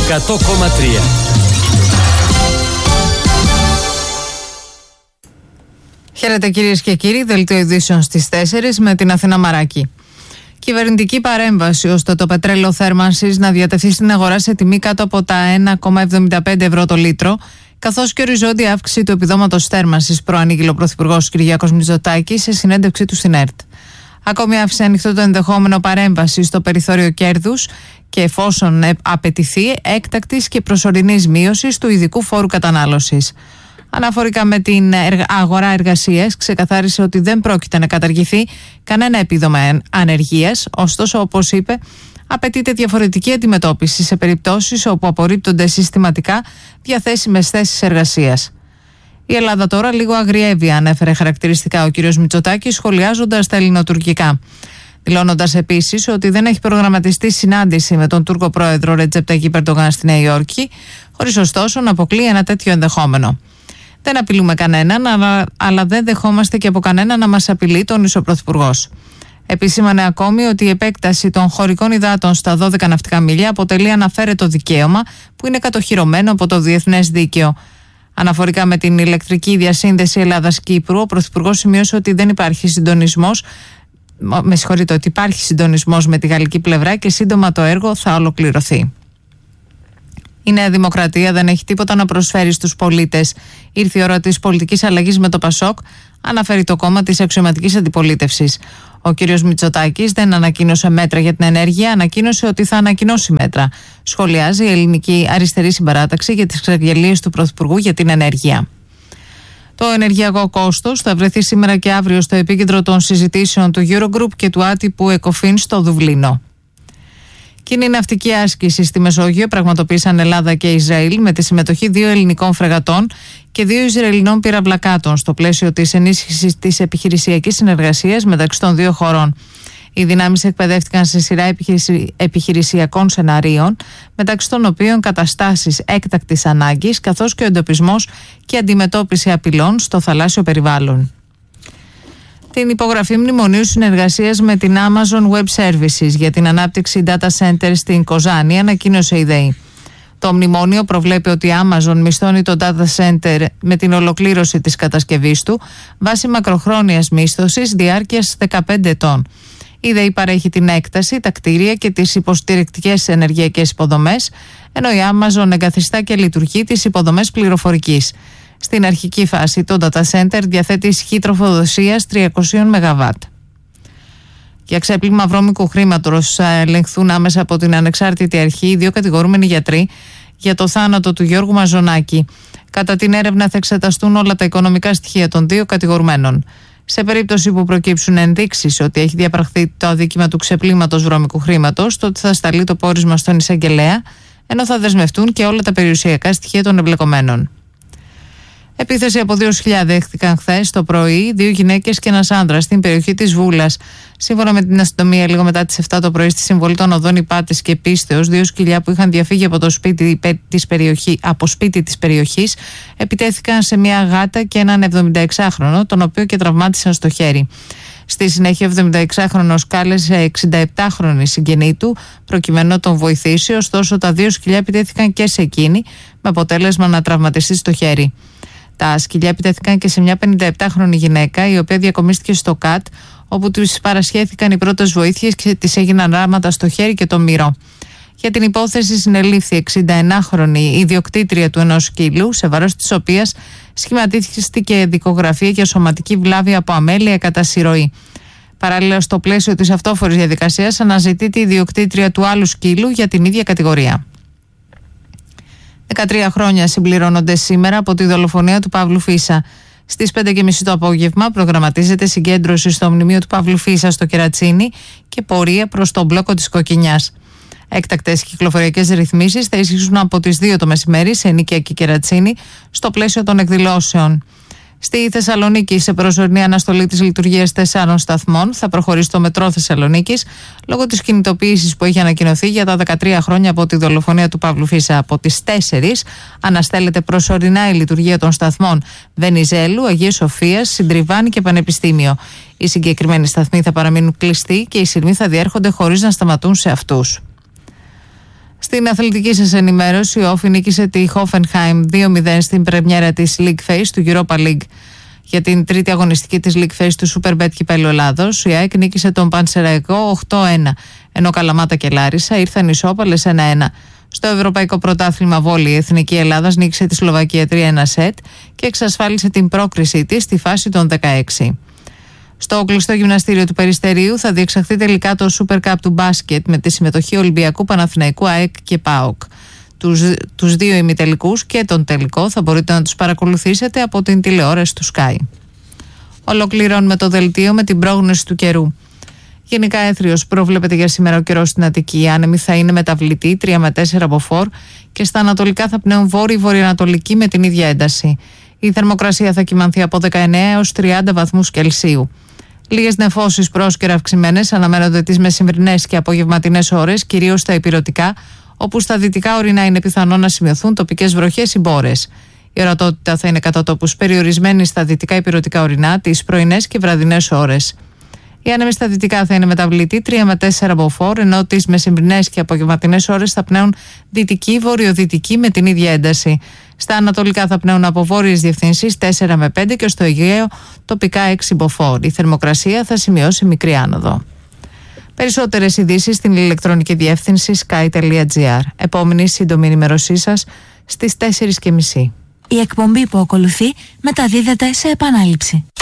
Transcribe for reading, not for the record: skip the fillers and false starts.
100,3. Χαίρετε κυρίες και κύριοι, δελτίο ειδήσεων στις 4 με την Αθήνα Μαράκη. Κυβερνητική παρέμβαση ώστε το πετρέλαιο θέρμανσης να διατεθεί στην αγορά σε τιμή κάτω από τα 1,75 ευρώ το λίτρο, καθώς και οριζόντια αύξηση του επιδόματος θέρμανσης, προανήγγειλε ο Πρωθυπουργός Κυριάκος Μητσοτάκης σε συνέντευξή του στην ΕΡΤ. Ακόμη άφησε ανοιχτό το ενδεχόμενο παρέμβαση στο περιθώριο κέρδους και εφόσον απαιτηθεί έκτακτης και προσωρινής μείωσης του ειδικού φόρου κατανάλωσης. Αναφορικά με την αγορά εργασίας, ξεκαθάρισε ότι δεν πρόκειται να καταργηθεί κανένα επίδομα ανεργίας, ωστόσο, όπως είπε, απαιτείται διαφορετική αντιμετώπιση σε περιπτώσεις όπου απορρίπτονται συστηματικά διαθέσιμες θέσεις εργασίας. Η Ελλάδα τώρα λίγο αγριεύει, ανέφερε χαρακτηριστικά ο κ. Μητσοτάκης, σχολιάζοντας τα ελληνοτουρκικά. Δηλώνοντας επίσης ότι δεν έχει προγραμματιστεί συνάντηση με τον Τούρκο πρόεδρο Ρετζέπ Ταγιπ Ερντογάν στη Νέα Υόρκη, χωρίς ωστόσο να αποκλεί ένα τέτοιο ενδεχόμενο. Δεν απειλούμε κανέναν, αλλά δεν δεχόμαστε και από κανέναν να μας απειλεί, τόνισε ο Πρωθυπουργός. Επισήμανε ακόμη ότι η επέκταση των χωρικών υδάτων στα 12 ναυτικά μίλια αποτελεί αναφέρετο δικαίωμα που είναι κατοχυρωμένο από το διεθνές δίκαιο. Αναφορικά με την ηλεκτρική διασύνδεση Ελλάδας-Κύπρου, ο Πρωθυπουργός σημείωσε ότι δεν υπάρχει συντονισμός. Ότι υπάρχει συντονισμός με τη γαλλική πλευρά και σύντομα το έργο θα ολοκληρωθεί. Η Νέα Δημοκρατία δεν έχει τίποτα να προσφέρει στους πολίτες. Ήρθε η ώρα της πολιτικής αλλαγής με το ΠΑΣΟΚ, αναφέρει το κόμμα της αξιωματικής αντιπολίτευσης. Ο κ. Μητσοτάκης δεν ανακοίνωσε μέτρα για την ενέργεια, ανακοίνωσε ότι θα ανακοινώσει μέτρα. Σχολιάζει η Ελληνική Αριστερή Συμπαράταξη για τις εξαγγελίες του Πρωθυπουργού για την ενέργεια. Το ενεργειακό κόστος θα βρεθεί σήμερα και αύριο στο επίκεντρο των συζητήσεων του Eurogroup και του άτυπου ECOFIN στο Δουβλίνο. Κοινή ναυτική άσκηση στη Μεσόγειο πραγματοποίησαν Ελλάδα και Ισραήλ με τη συμμετοχή 2 ελληνικών φρεγατών και 2 Ισραηλινών πυραυλακάτων στο πλαίσιο της ενίσχυσης της επιχειρησιακής συνεργασίας μεταξύ των 2 χωρών. Οι δυνάμεις εκπαιδεύτηκαν σε σειρά επιχειρησιακών σεναρίων, μεταξύ των οποίων καταστάσεις έκτακτης ανάγκης, καθώς και ο εντοπισμός και αντιμετώπιση απειλών στο θαλάσσιο περιβάλλον. Την υπογραφή μνημονίου συνεργασίας με την Amazon Web Services για την ανάπτυξη data center στην Κοζάνη ανακοίνωσε η ΔΕΗ. Το μνημόνιο προβλέπει ότι η Amazon μισθώνει το data center με την ολοκλήρωση της κατασκευής του βάσει μακροχρόνιας μίσθωσης διάρκειας 15 ετών. Η ΔΕΗ παρέχει την έκταση, τα κτίρια και τις υποστηρικτικές ενεργειακές υποδομές, ενώ η Amazon εγκαθιστά και λειτουργεί τις υποδομές πληροφορικής. Στην αρχική φάση, το data center διαθέτει ισχύ τροφοδοσίας 300 ΜΒ. Για ξέπλυμα βρώμικου χρήματος θα ελεγχθούν άμεσα από την ανεξάρτητη αρχή οι 2 κατηγορούμενοι γιατροί για το θάνατο του Γιώργου Μαζονάκη. Κατά την έρευνα θα εξεταστούν όλα τα οικονομικά στοιχεία των 2 κατηγορουμένων. Σε περίπτωση που προκύψουν ενδείξεις ότι έχει διαπραχθεί το αδίκημα του ξεπλύματος βρώμικου χρήματος, τότε θα σταλεί το πόρισμα στον εισαγγελέα, ενώ θα δεσμευτούν και όλα τα περιουσιακά στοιχεία των εμπλεκομένων. Επίθεση από 2 σκυλιά δέχτηκαν χθες το πρωί 2 γυναίκες και ένας άνδρας στην περιοχή της Βούλας. Σύμφωνα με την αστυνομία, λίγο μετά τις 7 το πρωί, στη συμβολή των οδών Ηπάτης και Πίστεως, 2 σκυλιά που είχαν διαφύγει από το σπίτι της περιοχής επιτέθηκαν σε μια γάτα και έναν 76χρονο, τον οποίο και τραυμάτισαν στο χέρι. Στη συνέχεια, ο 76χρονος κάλεσε 67χρονη συγγενή του προκειμένου να τον βοηθήσει, ωστόσο τα 2 σκυλιά επιτέθηκαν και σε εκείνη, με αποτέλεσμα να τραυματιστεί στο χέρι. Τα σκυλιά επιτέθηκαν και σε μια 57χρονη γυναίκα, η οποία διακομίστηκε στο ΚΑΤ, όπου τους παρασχέθηκαν οι πρώτες βοήθειες και της έγιναν ράματα στο χέρι και το μυρό. Για την υπόθεση συνελήφθη 61χρονη ιδιοκτήτρια του ενός σκύλου, σε βάρος της οποίας σχηματίστηκε δικογραφία για σωματική βλάβη από αμέλεια κατά συρροή. Παράλληλα, στο πλαίσιο της αυτόφορης διαδικασίας, αναζητείται η ιδιοκτήτρια του άλλου σκύλου για την ίδια κατηγορία. 13 χρόνια συμπληρώνονται σήμερα από τη δολοφονία του Παύλου Φίσα. Στις 5:30 το απόγευμα προγραμματίζεται συγκέντρωση στο μνημείο του Παύλου Φίσα στο Κερατσίνι και πορεία προς τον μπλόκο της Κοκκινιάς. Έκτακτες κυκλοφοριακές ρυθμίσεις θα ισχύσουν από τις 2 το μεσημέρι σε Νίκαια και Κερατσίνι στο πλαίσιο των εκδηλώσεων. Στη Θεσσαλονίκη, σε προσωρινή αναστολή της λειτουργίας 4 σταθμών, θα προχωρήσει το μετρό Θεσσαλονίκης λόγω της κινητοποίησης που έχει ανακοινωθεί για τα 13 χρόνια από τη δολοφονία του Παύλου Φίσα. Από τις 4 αναστέλλεται προσωρινά η λειτουργία των σταθμών Βενιζέλου, Αγίας Σοφίας, Συντριβάνη και Πανεπιστήμιο. Οι συγκεκριμένοι σταθμοί θα παραμείνουν κλειστοί και οι σειρμοί θα διέρχονται χωρίς να σταματούν σε αυτούς. Στην αθλητική σας ενημέρωση, ο Όφη νίκησε τη Hoffenheim 2-0 στην πρεμιέρα της League Phase του Europa League. Για την τρίτη αγωνιστική της League Phase του Superbet Κυπέλλου Ελλάδος, η ΑΕΚ νίκησε τον Πανσεραϊκό 8-1, ενώ Καλαμάτα και Λάρισα ήρθαν ισόπαλες 1-1. Στο Ευρωπαϊκό Πρωτάθλημα Βόλεϊ, η Εθνική Ελλάδας νίκησε τη Σλοβακία 3-1 σετ και εξασφάλισε την πρόκρισή της στη φάση των 16. Στο κλειστό γυμναστήριο του Περιστερίου θα διεξαχθεί τελικά το Super Cup του μπάσκετ με τη συμμετοχή Ολυμπιακού, Παναθηναϊκού, ΑΕΚ και ΠΑΟΚ. Τους δύο ημιτελικούς και τον τελικό θα μπορείτε να τους παρακολουθήσετε από την τηλεόραση του Sky. Ολοκληρώνουμε το δελτίο με την πρόγνωση του καιρού. Γενικά έθριος προβλέπεται για σήμερα ο καιρός στην Αττική. Η άνεμη θα είναι μεταβλητή 3 με 4 από φορ και στα ανατολικά θα πνέουν βόρειο-βορειοανατολική με την ίδια ένταση. Η θερμοκρασία θα κυμανθεί από 19 έως 30 βαθμούς Κελσίου. Λίγες νεφώσεις πρόσκαιρα αυξημένες αναμένονται τις μεσημβρινές και απογευματινές ώρες, κυρίως στα ηπειρωτικά, όπου στα δυτικά ορεινά είναι πιθανό να σημειωθούν τοπικές βροχές ή μπόρες. Η ορατότητα θα είναι κατά τόπους περιορισμένη στα δυτικά ηπειρωτικά ορεινά τις πρωινές και βραδινές ώρες. Η άνεμη στα δυτικά θα είναι μεταβλητή 3 με 4 από φορ, ενώ τις μεσημβρινές και απογευματινές ώρες θα πνέουν δυτική, βορειοδυτική με την ίδια ένταση. Στα ανατολικά θα πνέουν από βόρειες διευθύνσεις 4 με 5 και στο Αιγαίο τοπικά 6 μποφόρ. Η θερμοκρασία θα σημειώσει μικρή άνοδο. Περισσότερες ειδήσεις στην ηλεκτρονική διεύθυνση sky.gr. Επόμενη σύντομη ενημέρωσή σας στις 4:30. Η εκπομπή που ακολουθεί μεταδίδεται σε επανάληψη.